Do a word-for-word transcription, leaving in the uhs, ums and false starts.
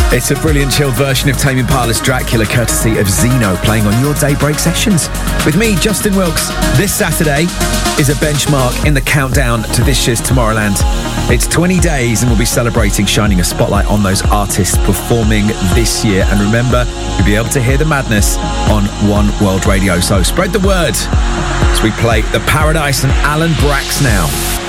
It's a brilliant chilled version of Tame Impala's Dracula, courtesy of Zeno, playing on your Daybreak sessions. With me, Justin Wilkes. This Saturday is a benchmark in the countdown to this year's Tomorrowland. It's twenty days and we'll be celebrating, shining a spotlight on those artists performing this year. And remember, you'll be able to hear the madness on One World Radio. So spread the word as we play The Paradise and Alan Braxe now.